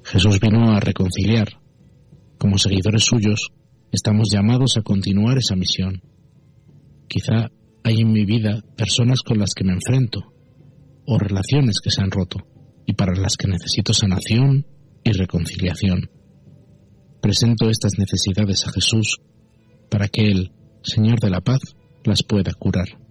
Jesús vino a reconciliar. Como seguidores suyos, estamos llamados a continuar esa misión. Quizá hay en mi vida personas con las que me enfrento, o relaciones que se han roto, y para las que necesito sanación y reconciliación. Presento estas necesidades a Jesús para que Él, Señor de la paz, las pueda curar.